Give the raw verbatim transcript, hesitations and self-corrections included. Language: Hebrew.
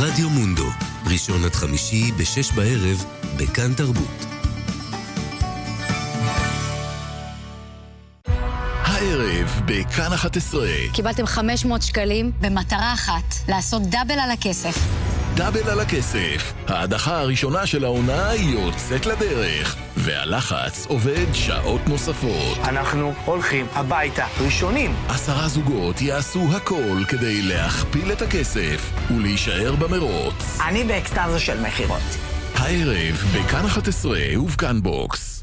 רדיו מונדו, ראשון עד חמישי בשש בערב, בכאן תרבות. הערב בכאן אחת עשרה. קיבלתם חמש מאות שקלים במטרה אחת, לעשות דאבל על הכסף. דאבל על הכסף. ההדחה הראשונה של העונה יוצאת לדרך, והלחץ עובד שעות נוספות. אנחנו הולכים הביתה ראשונים. עשרה זוגות יעשו הכל כדי להכפיל את הכסף ולהישאר במרוץ. אני באקסטאזה של מחירות. הערב בכאן אחת עשרה ובכאן בוקס.